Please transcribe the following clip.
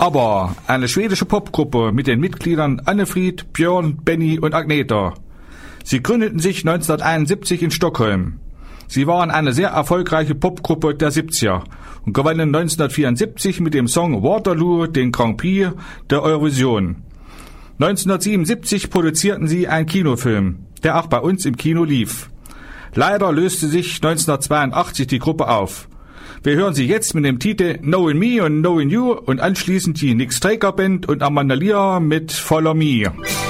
Aber eine schwedische Popgruppe mit den Mitgliedern Annefried, Björn, Benny und Agneta. Sie gründeten sich 1971 in Stockholm. Sie waren eine sehr erfolgreiche Popgruppe der 70er und gewannen 1974 mit dem Song Waterloo den Grand Prix der Eurovision. 1977 produzierten sie einen Kinofilm, der auch bei uns im Kino lief. Leider löste sich 1982 die Gruppe auf. Wir hören sie jetzt mit dem Titel Knowing Me und Knowing You und anschließend die Nick Straker Band und Amanda Lear mit Follow Me.